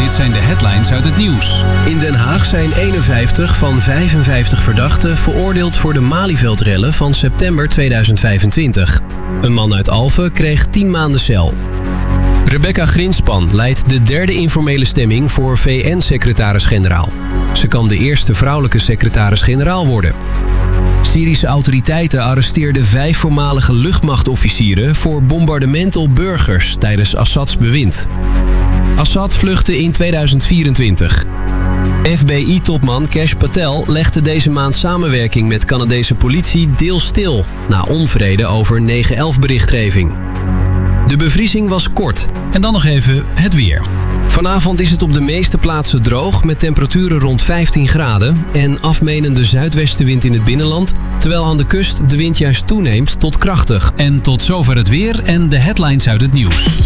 Dit zijn de headlines uit het nieuws. In Den Haag zijn 51 van 55 verdachten veroordeeld voor de Malieveld-rellen van september 2025. Een man uit Alphen kreeg 10 maanden cel. Rebecca Grinspan leidt de derde informele stemming voor VN-secretaris-generaal. Ze kan de eerste vrouwelijke secretaris-generaal worden. Syrische autoriteiten arresteerden 5 voormalige luchtmachtofficieren voor bombardement op burgers tijdens Assads bewind. Assad vluchtte in 2024. FBI-topman Kash Patel legde deze maand samenwerking met Canadese politie deels stil, na onvrede over 9/11-berichtgeving. De bevriezing was kort. En dan nog even het weer. Vanavond is het op de meeste plaatsen droog met temperaturen rond 15 graden en afmenende zuidwestenwind in het binnenland, terwijl aan de kust de wind juist toeneemt tot krachtig. En tot zover het weer en de headlines uit het nieuws.